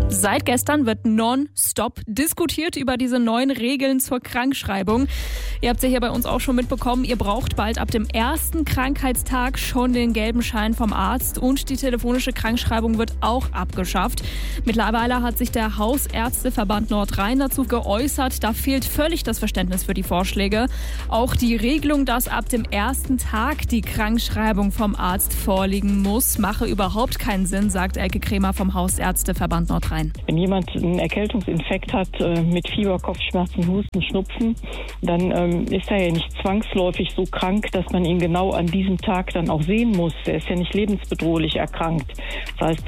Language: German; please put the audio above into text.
Seit gestern wird nonstop diskutiert über diese neuen Regeln zur Krankschreibung. Ihr habt es ja hier bei uns auch schon mitbekommen, ihr braucht bald ab dem ersten Krankheitstag schon den gelben Schein vom Arzt und die telefonische Krankschreibung wird auch abgeschafft. Mittlerweile hat sich der Hausärzteverband Nordrhein dazu geäußert, da fehlt völlig das Verständnis für die Vorschläge. Auch die Regelung, dass ab dem ersten Tag die Krankschreibung vom Arzt vorliegen muss, mache überhaupt keinen Sinn, sagt Elke Kremer vom Hausärzteverband Nordrhein. Wenn jemand einen Erkältungsinfekt hat mit Fieber, Kopfschmerzen, Husten, Schnupfen, dann ist er ja nicht zwangsläufig so krank, dass man ihn genau an diesem Tag dann auch sehen muss. Er ist ja nicht lebensbedrohlich erkrankt. Das heißt,